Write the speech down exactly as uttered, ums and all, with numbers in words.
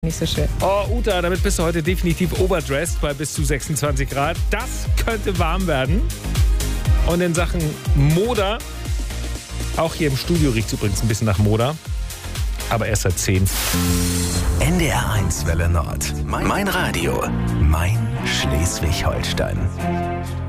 Nicht so schön. Oh, Uta, damit bist du heute definitiv overdressed bei bis zu sechsundzwanzig Grad. Das könnte warm werden. Und in Sachen Moda, auch hier im Studio riecht es übrigens ein bisschen nach Moda, aber erst seit zehn. N D R eins Welle Nord. Mein, mein Radio. Mein Schleswig-Holstein.